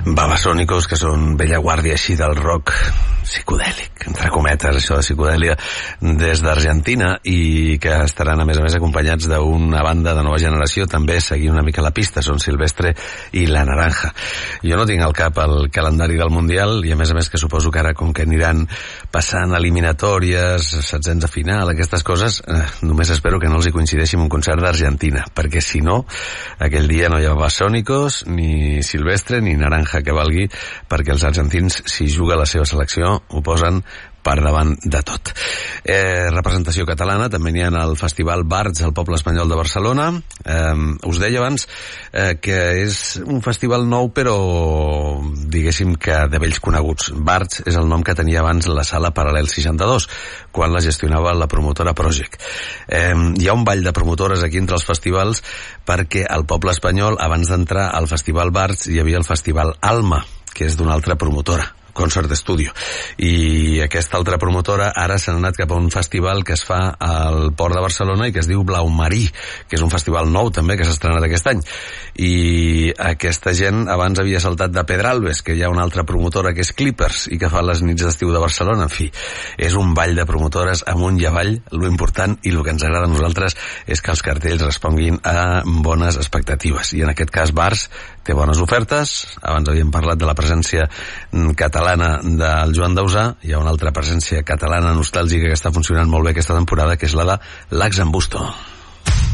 Babasónicos, que són vella guàrdia així del rock psicodèlic, entre cometes, això de psicodèlia, des d'Argentina, i que estaran a més acompanyats d'una banda de nova generació, també seguint una mica la pista, són Silvestre i La Naranja. Jo no tinc al cap el calendari del Mundial, i a més que suposo que ara, com que aniran passant eliminatòries, setzents a final, aquestes coses, només espero que no els hi coincideixi amb un concert d'Argentina, perquè si no, aquell dia no hi ha Babasónicos, ni Silvestre, ni Naranja que valgui, perquè els argentins, si juga la seva selecció, ho posen per davant de tot. Representació catalana, també n'hi ha al Festival Bards al Poble Espanyol de Barcelona. Us deia abans que és un festival nou, però diguéssim que de vells coneguts. Bards és el nom que tenia abans la sala Paral·lel 62, quan la gestionava la promotora Project. Hi ha un ball de promotores aquí entre els festivals, perquè al Poble Espanyol, abans d'entrar al Festival Bards, hi havia el Festival Alma, que és d'una altra promotora, Concert Studio, i aquesta altra promotora ara s'ha anat cap a un festival que es fa al Port de Barcelona i que es diu Blau Marí, que és un festival nou també que s'ha estrenat aquest any, i aquesta gent abans havia saltat de Pedralbes, que hi ha una altra promotora que és Clippers i que fa les nits d'estiu de Barcelona. En fi, és un ball de promotores amunt i avall. Lo important i el que ens agrada a nosaltres és que els cartells responguin a bones expectatives, i en aquest cas Bars té bones ofertes. Abans havíem parlat de la presència catalana del Joan Dausà. Hi ha una altra presència catalana nostàlgica que està funcionant molt bé aquesta temporada, que és la de Lax en Busto.